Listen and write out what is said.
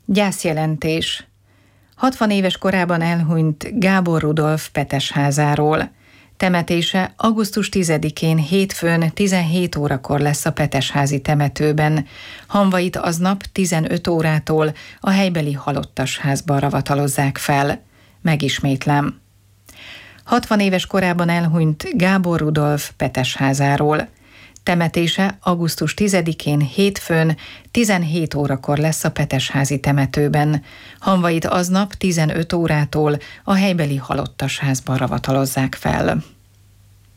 Gyászjelentés. 60 éves korában elhunyt Gábor Rudolf Petesházáról. Temetése augusztus 10-én hétfőn 17 órakor lesz a Petesházi temetőben. Hamvait aznap 15 órától a helybeli halottasházba ravatalozzák fel. Megismétlem. 60 éves korában elhunyt Gábor Rudolf Petesházáról. Temetése augusztus 10-én hétfőn 17 órakor lesz a Petesházi temetőben. Hamvait aznap 15 órától a helybeli halottasházba ravatalozzák fel.